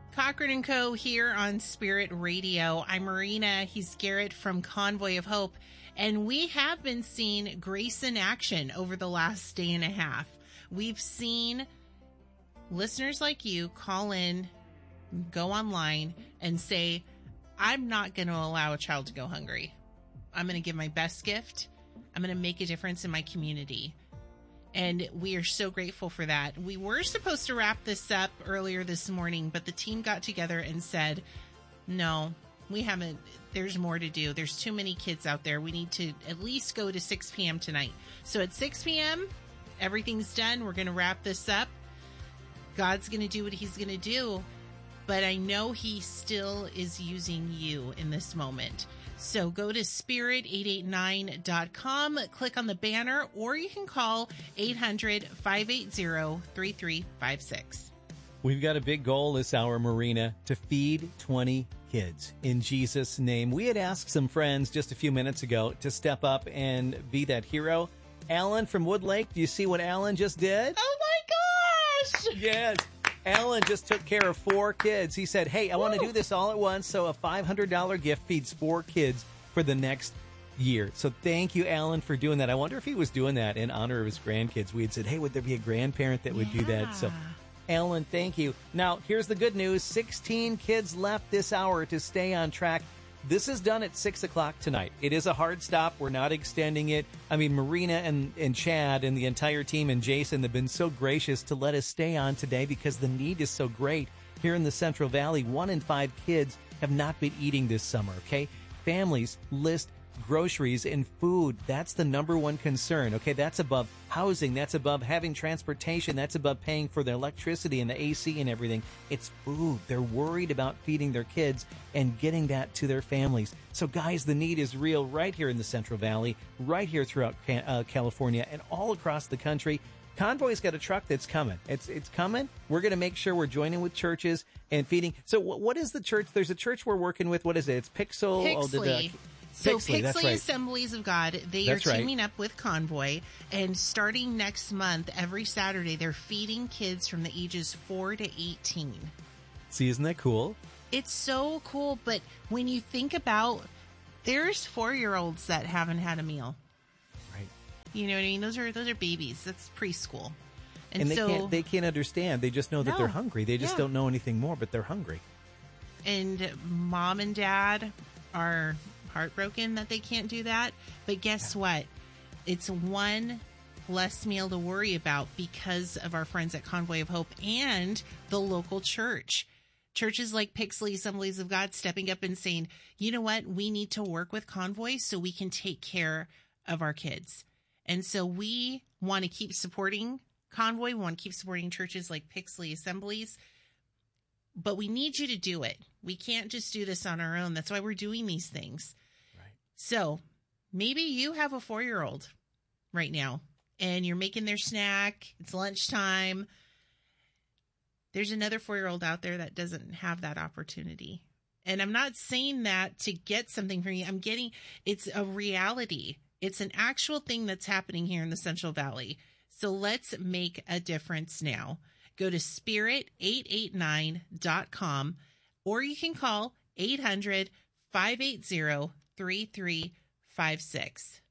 Cochran and Co. here on Spirit Radio. I'm Marina. He's Garrett from Convoy of Hope. And we have been seeing grace in action over the last day and a half. We've seen listeners like you call in, go online, and say, I'm not going to allow a child to go hungry. I'm going to give my best gift. I'm going to make a difference in my community. And we are so grateful for that. We were supposed to wrap this up earlier this morning, but the team got together and said, no, we haven't. There's more to do. There's too many kids out there. We need to at least go to 6 p.m. tonight. So at 6 p.m., everything's done. We're going to wrap this up. God's going to do what he's going to do. But I know he still is using you in this moment. So go to spirit889.com, click on the banner, or you can call 800-580-3356. We've got a big goal this hour, Marina, to feed 20 kids in Jesus' name. We had asked some friends just a few minutes ago to step up and be that hero. Alan from Woodlake, do you see what Alan just did? Oh my gosh! Yes. Alan just took care of 4 kids. He said, hey, I want to do this all at once, so a $500 gift feeds 4 kids for the next year. So thank you, Alan, for doing that. I wonder if he was doing that in honor of his grandkids. We had said, hey, would there be a grandparent that would do that? So, Alan, thank you. Now, here's the good news. 16 kids left this hour to stay on track. This is done at 6 o'clock tonight. It is a hard stop. We're not extending it. I mean, Marina and Chad and the entire team and Jason have been so gracious to let us stay on today because the need is so great. Here in the Central Valley, 1 in 5 kids have not been eating this summer, okay? Families list groceries and food. That's the number one concern, okay? That's above housing. That's above having transportation. That's above paying for the electricity and the AC and everything. It's food. They're worried about feeding their kids and getting that to their families. So, guys, the need is real right here in the Central Valley, right here throughout California and all across the country. Convoy's got a truck that's coming. It's coming. We're going to make sure we're joining with churches and feeding. So what is the church? There's a church we're working with. What is it? It's Pixley. Pixley. So Pixley Assemblies of God, they are teaming up with Convoy, and starting next month, every Saturday, they're feeding kids from the ages 4 to 18. See, isn't that cool? It's so cool, but when you think about, there's 4-year-olds that haven't had a meal. Right. You know what I mean? Those are babies. That's preschool. And they can't understand. They just know that they're hungry. They just don't know anything more, but they're hungry. And mom and dad are heartbroken that they can't do that. But guess what? It's one less meal to worry about because of our friends at Convoy of Hope and the local church. Churches like Pixley Assemblies of God stepping up and saying, you know what? We need to work with Convoy so we can take care of our kids. And so we want to keep supporting Convoy. We want to keep supporting churches like Pixley Assemblies. But we need you to do it. We can't just do this on our own. That's why we're doing these things. Right. So maybe you have a 4-year-old right now and you're making their snack. It's lunchtime. There's another 4-year-old out there that doesn't have that opportunity. And I'm not saying that to get something from you. It's a reality. It's an actual thing that's happening here in the Central Valley. So let's make a difference now. Go to spirit889.com or you can call 800-580-3356.